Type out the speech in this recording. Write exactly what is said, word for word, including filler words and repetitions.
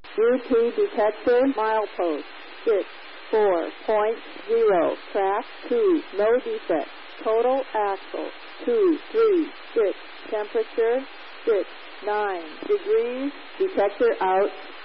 U T detector, milepost, six, four point zero, track, two, no defect, total axle, two, three, six, temperature, six, nine degrees, detector out,